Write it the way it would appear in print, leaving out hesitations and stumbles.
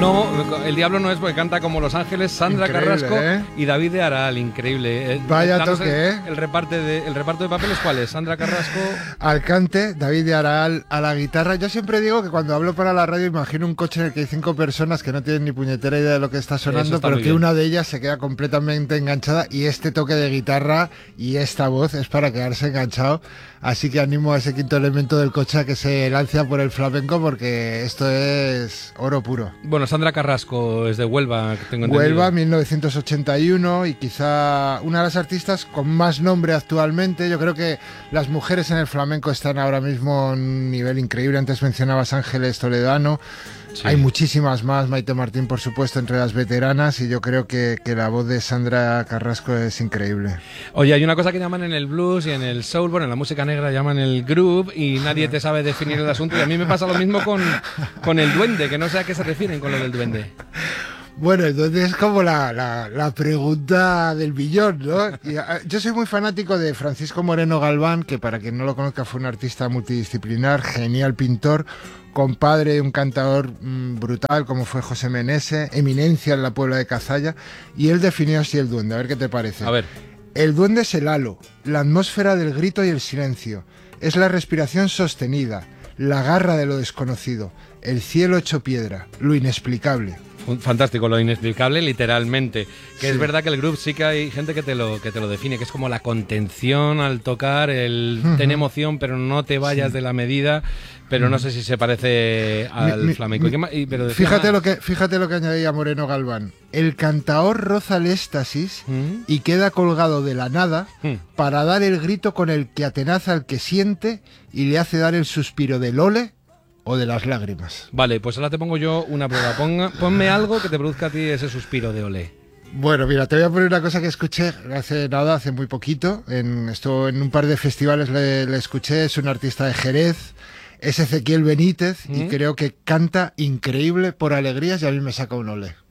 No, el diablo no es porque canta como Los Ángeles, Sandra Increíble, Carrasco y David de Aral, increíble. Vaya toque, el reparto de papeles, ¿cuál es? Sandra Carrasco al cante, David de Aral a la guitarra. Yo siempre digo que cuando hablo para la radio imagino un coche en el que hay 5 personas que no tienen ni puñetera idea de lo que está sonando, pero que una de ellas se queda completamente enganchada, y este toque de guitarra y esta voz es para quedarse enganchado. Así que animo a ese quinto elemento del coche a que se lance a por el flamenco, porque esto es oro puro. Bueno, Sandra Carrasco es de Huelva, tengo entendido. Huelva, 1981, y quizá una de las artistas con más nombre actualmente. Yo creo que las mujeres en el flamenco están ahora mismo a un nivel increíble. Antes mencionabas Ángeles Toledano. Sí. Hay muchísimas más, Maite Martín por supuesto entre las veteranas, y yo creo que la voz de Sandra Carrasco es increíble. Oye, hay una cosa que llaman en el blues y en el soul, bueno, en la música negra llaman el groove, y nadie te sabe definir el asunto, y a mí me pasa lo mismo con el duende, que no sé a qué se refieren con lo del duende. Bueno, entonces es como la pregunta del billón, ¿no? Yo soy muy fanático de Francisco Moreno Galván, que para quien no lo conozca fue un artista multidisciplinar, genial pintor, compadre de un cantador brutal como fue José Menese, eminencia en la Puebla de Cazalla, y él definió así el duende, a ver qué te parece. A ver. El duende es el halo, la atmósfera del grito y el silencio, es la respiración sostenida, la garra de lo desconocido, el cielo hecho piedra, lo inexplicable. Fantástico, lo inexplicable, literalmente. Que sí. Es verdad que el groove sí que hay gente que te lo define, que es como la contención al tocar, el ten emoción, pero no te vayas de la medida. Pero no sé si se parece al flamenco. Pero fíjate lo que añadía Moreno Galván. El cantaor roza el éxtasis y queda colgado de la nada para dar el grito con el que atenaza al que siente y le hace dar el suspiro del ole o de las lágrimas. Vale, pues ahora te pongo yo una prueba. Ponme algo que te produzca a ti ese suspiro de olé. Bueno, mira, te voy a poner una cosa que escuché hace muy poquito. Esto en un par de festivales le escuché. Es un artista de Jerez, es Ezequiel Benítez, y creo que canta increíble por alegrías, y a mí me saca un olé.